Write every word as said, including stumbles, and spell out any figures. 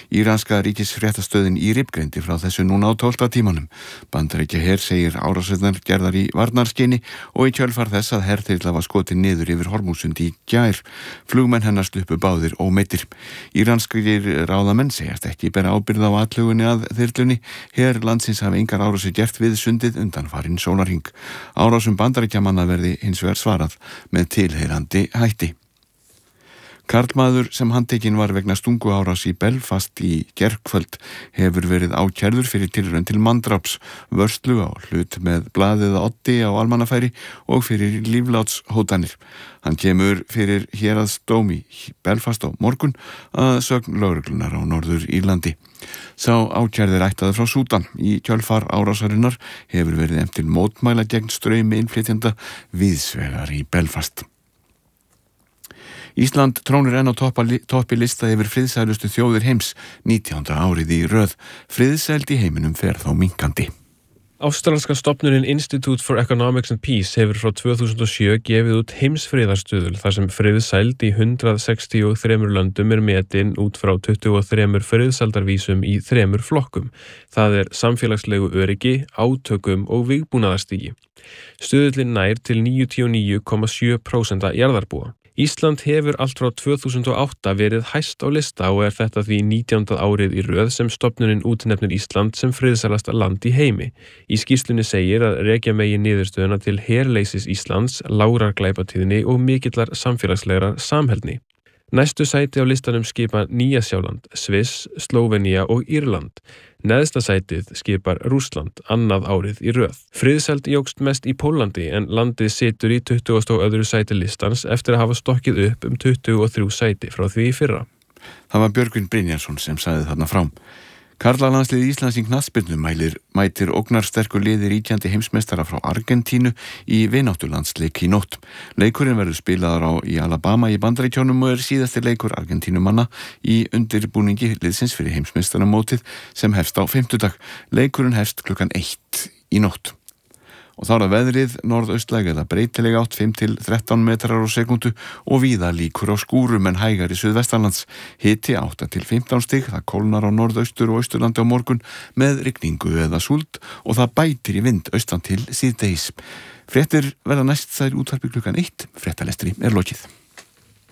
Íranska ríkisfréttastöðin IRIB greindi frá þessu núna á tólfta tímanum. Bandaríkjaher segir árásirnar gerðar í varnarskyni og í kjölfar þess að herþyrla var skotin niður yfir Hormúsund í gær. Flugmenn hennar sluppu báðir ómeiddir. Íranskir ráðamenn segjast ekki bera ábyrgð á athugunni að þyrlunni. Her landsins hafi engar árásir gert við sundið undanfarinn sólarhring. Árásum Bandaríkjamanna verði hins vegar svarað með tilheyrandi hætti. Karlmaður sem handtekinn var vegna stunguárás í Belfast í gærkvöld hefur verið ákærður fyrir tilraun til manndráps, vörslu á hlut með blaðið oddi á almannafæri og fyrir líflátshótanir. Hann kemur fyrir héraðsdómi í Belfast á morgun að sögn lögreglunar á Norður Írlandi. Sá ákærði ættaður frá Súdan. Í kjölfar árásarinnar hefur verið efnt til mótmæla gegn straumi innflytjenda víðsvegar í Belfast. Ísland trónir enn á toppi lista yfir friðsælustu þjóðir heims nítjánda árið í röð. Friðsæld í heiminum fer þó minnkandi. Ástralska stofnunin Institute for Economics and Peace hefur frá tvö þúsund og sjö gefið út heimsfriðarstuðul þar sem friðsæld í hundrað sextíu og þremur löndum er metin út frá tuttugu og þremur friðsældarvísum í þremur flokkum. Það er samfélagslegu öryggi, átökum og vígbúnaðarstigi. Stuðullinn nær til níutíu og níu komma sjö prósent jarðarbúa. Ísland hefur allt frá tvö þúsund og átta verið hæst á lista og er þetta því nítjánda árið í röð sem stofnunin útnefnir Ísland sem friðsælasta land í heimi. Í skýrslunni segir að rekja megi niðurstöðuna til herleysis Íslands, lágrar glæpatíðni og mikillar samfélagslegrar samheldni. Næstu sæti á listanum skipa Nýja-Sjáland, Sviss, Slóvenía og Írland. Neðsta sætið skipar Rússland annað árið í röð. Friðsæld jókst mest í Pólandi en landið situr í tuttugasta og öðru sæti listans eftir að hafa stokkið upp um tuttugu og þrjú sæti frá því í fyrra. Það var Björgvin Brynjarsson sem sagði þarna frá. Karlalandslið Íslands í knattspyrnu mælir mætir ógnarsterkur liði ríkjandi heimsmeistara frá Argentínu í vináttulandsleik í nótt. Leikurinn verður spilaður á í Alabama í Bandaríkjunum og er síðasti leikur Argentínumanna í undirbúningi liðsins fyrir heimsmeistaramótið sem hefst á fimmtudag. Leikurinn hefst klukkan eitt í nótt. Og þá er það veðrið, norðaustlæg eða breytileg átt fimm til þrettán metrar á sekundu og víða líkur á skúrum en hægari suðvestanlands. Hiti átta til fimmtán stig, það kólnar á norðaustur og austurlandi á morgun með rigningu eða súld og það bætir í vind austan til síðdegis. Fréttir verða næst þær útvarpi klukkan eitt, fréttalestri er lokið.